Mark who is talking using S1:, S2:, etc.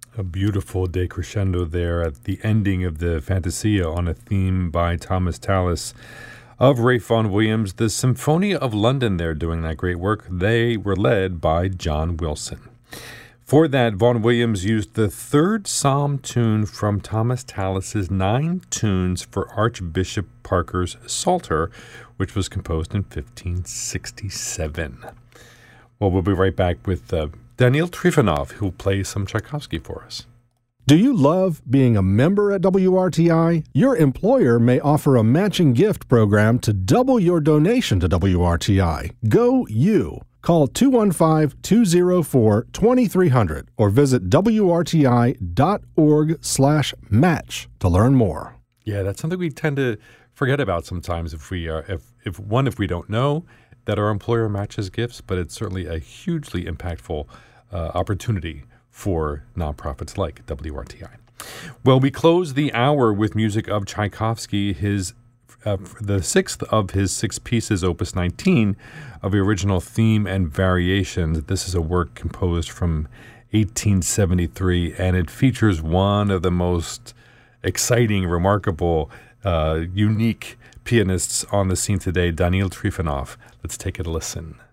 S1: A beautiful decrescendo there at the ending of the Fantasia on a theme by Thomas Tallis of Ralph Vaughan Williams. The Symphony of London there doing that great work. They were led by John Wilson. For that, Vaughan Williams used the third psalm tune from Thomas Tallis's 9 tunes for Archbishop Parker's Psalter, which was composed in 1567. Well, we'll be right back with Daniil Trifonov, who'll play some Tchaikovsky for us.
S2: Do you love being a member at WRTI? Your employer may offer a matching gift program to double your donation to WRTI. Go you! Call 215-204-2300 or visit wrti.org/match to learn more.
S1: Yeah, that's something we tend to forget about sometimes if we if we don't know that our employer matches gifts, but it's certainly a hugely impactful opportunity for nonprofits like WRTI. Well, we close the hour with music of Tchaikovsky, the sixth of his 6 pieces, Opus 19, of the original theme and variations. This is a work composed from 1873, and it features one of the most exciting, remarkable, unique pianists on the scene today, Daniil Trifonov. Let's take a listen.